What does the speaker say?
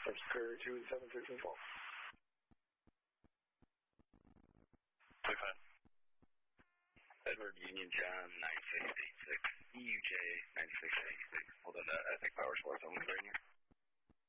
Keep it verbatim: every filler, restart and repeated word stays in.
Superior two seven thirteen twelve. two five. Edward Union John nine six eight six. E U J nine six eight six. Hold on, uh, Epic Power Sports only.